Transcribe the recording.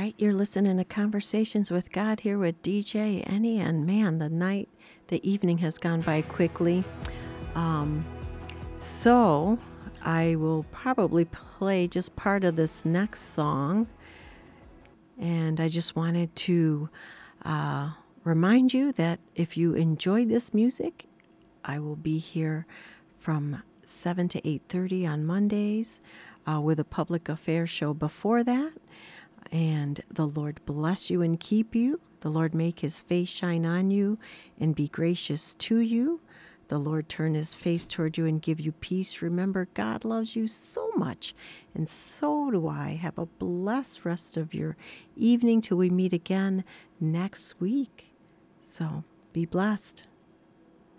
right, you're listening to Conversations with God here with DJ Annie, and man, the evening has gone by quickly. So I will probably play just part of this next song, and I just wanted to remind you that if you enjoyed this music, I will be here from 7 to 8:30 on Mondays with a public affairs show before that. And the Lord bless you and keep you. The Lord make his face shine on you and be gracious to you. The Lord turn his face toward you and give you peace. Remember, God loves you so much, and so do I. Have a blessed rest of your evening till we meet again next week. So be blessed.